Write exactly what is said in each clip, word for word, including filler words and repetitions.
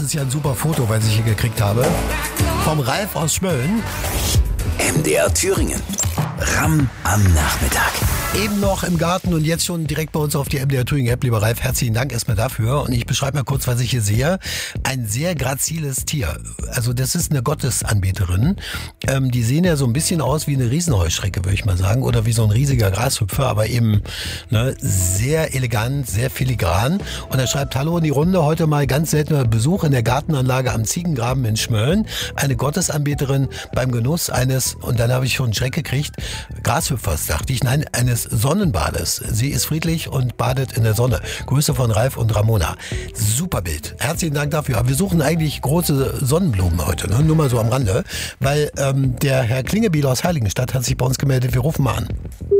ist ja ein super Foto, was ich hier gekriegt habe. Vom Ralf aus Schmölln. M D R Thüringen. Ramm am Nachmittag. Eben noch im Garten und jetzt schon direkt bei uns auf die M D R Thüringen App. Lieber Ralf, herzlichen Dank erstmal dafür. Und ich beschreibe mal kurz, was ich hier sehe. Ein sehr graziles Tier. Also das ist eine Gottesanbeterin. Ähm, die sehen ja so ein bisschen aus wie eine Riesenheuschrecke, würde ich mal sagen. Oder wie so ein riesiger Grashüpfer, aber eben ne, sehr elegant, sehr filigran. Und er schreibt, hallo in die Runde. Heute mal ganz seltener Besuch in der Gartenanlage am Ziegengraben in Schmölln. Eine Gottesanbeterin beim Genuss eines, und dann habe ich schon einen Schreck gekriegt, Grashüpfers, dachte ich. Nein, eines Sonnenbades. Sie ist friedlich und badet in der Sonne. Grüße von Ralf und Ramona. Super Bild. Herzlichen Dank dafür. Aber wir suchen eigentlich große Sonnenblumen heute, ne? Nur mal so am Rande, weil ähm, der Herr Klingebiel aus Heiligenstadt hat sich bei uns gemeldet. Wir rufen mal an.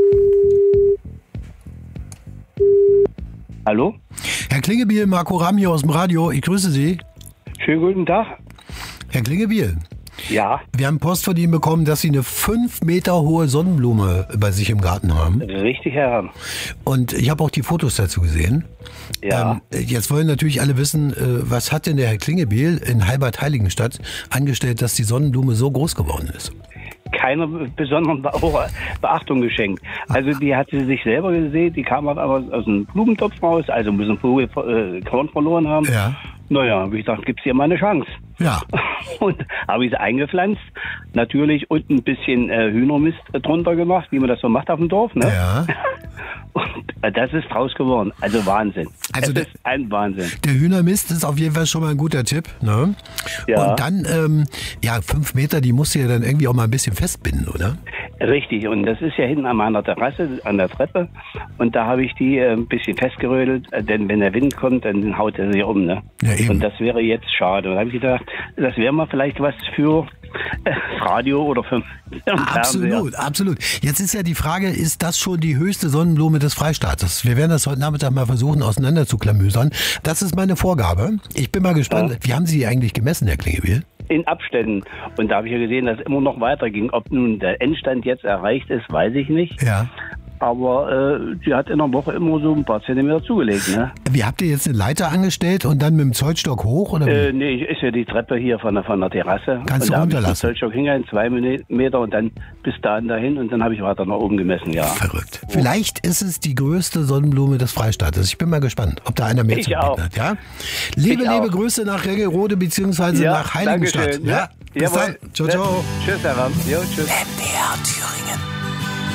Hallo? Herr Klingebiel, Marco Ramm hier aus dem Radio. Ich grüße Sie. Schönen guten Tag. Herr Klingebiel. Ja. Wir haben Post von Ihnen bekommen, dass Sie eine fünf Meter hohe Sonnenblume bei sich im Garten haben. Richtig, Herr Ramm. Und ich habe auch die Fotos dazu gesehen. Ja. Ähm, jetzt wollen natürlich alle wissen, äh, was hat denn der Herr Klingebiel in Heilbad-Heiligenstadt angestellt, dass die Sonnenblume so groß geworden ist? Keiner besonderen Beachtung geschenkt. Also die hat sie sich selber gesehen, die kam aber aus einem Blumentopf raus, also ein bisschen Vogel, äh, Korn verloren haben. Ja. Naja, wie gesagt, gibt's hier mal eine Chance. Ja. Und habe ich sie eingepflanzt, natürlich und ein bisschen äh, Hühnermist drunter gemacht, wie man das so macht auf dem Dorf. Ne? Ja. Und äh, das ist draus geworden. Also Wahnsinn. Also es der, ist ein Wahnsinn. Der Hühnermist ist auf jeden Fall schon mal ein guter Tipp. Ne? Ja. Und dann, ähm, ja, fünf Meter, die musst du ja dann irgendwie auch mal ein bisschen festbinden, oder? Richtig, und das ist ja hinten an meiner Terrasse, an der Treppe. Und da habe ich die äh, ein bisschen festgerödelt, äh, denn wenn der Wind kommt, dann haut er sie um. Ne? Ja, eben. Und das wäre jetzt schade. Und da habe ich gedacht, das wäre mal vielleicht was für äh, Radio oder für Absolut, absolut. Jetzt ist ja die Frage, ist das schon die höchste Sonnenblume des Freistaates? Wir werden das heute Nachmittag mal versuchen, auseinander zu klamüsern. Das ist meine Vorgabe. Ich bin mal gespannt. Ja. Wie haben Sie die eigentlich gemessen, Herr Klingebiel? In Abständen. Und da habe ich ja gesehen, dass es immer noch weiterging. Ob nun der Endstand jetzt erreicht ist, weiß ich nicht. Ja. Aber äh, sie hat in der Woche immer so ein paar Zentimeter zugelegt. Ne? Wie habt ihr jetzt eine Leiter angestellt und dann mit dem Zollstock hoch? Oder wie? Äh, nee, ist ja die Treppe hier von der, von der Terrasse. Kannst und du runterlassen? Den Zollstock hingegangen, zwei Meter und dann bis dahin dahin und dann habe ich weiter nach oben gemessen, ja. Verrückt. Vielleicht ist es die größte Sonnenblume des Freistaates. Ich bin mal gespannt, ob da einer mehr ich zu auch. bieten hat. Ja? Liebe, ich liebe auch. Grüße nach Reggerode bzw. ja, nach Heiligenstadt. Dankeschön. Ja? Ja. Bis Jawohl. dann. Ciao, ciao. Tschüss, Herr Ramm. Jo, tschüss. M D R Thüringen.